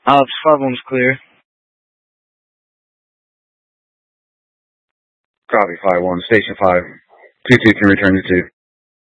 Alps 5-1's clear. Copy 5-1, Station 5. 2-2 can return to 2.